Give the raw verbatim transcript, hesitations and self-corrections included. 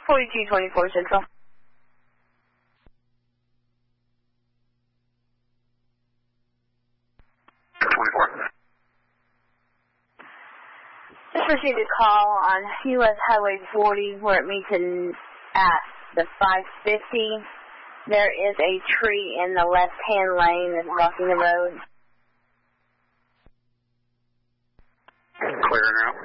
forty-two twenty-four Central. twenty-four. Just received a call on U S Highway forty where it meets in, at the five fifty. There is a tree in the left-hand lane that's blocking the road. Clear now.